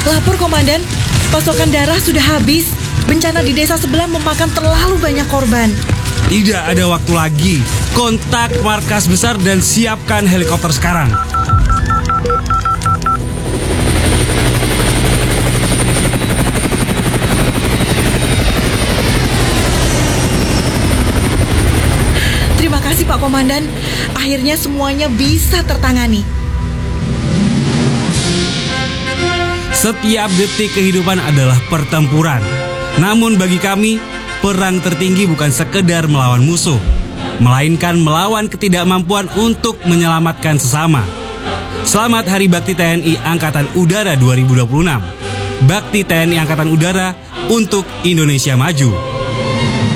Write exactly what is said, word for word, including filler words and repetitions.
Lapor, Komandan. Pasokan darah sudah habis. Bencana di desa sebelah memakan terlalu banyak korban. Tidak ada waktu lagi. Kontak markas besar dan siapkan helikopter sekarang. Terima kasih, Pak Komandan. Akhirnya semuanya bisa tertangani. Setiap detik kehidupan adalah pertempuran. Namun bagi kami, perang tertinggi bukan sekedar melawan musuh, melainkan melawan ketidakmampuan untuk menyelamatkan sesama. Selamat Hari Bakti T N I Angkatan Udara dua ribu dua puluh enam. Bakti T N I Angkatan Udara untuk Indonesia Maju.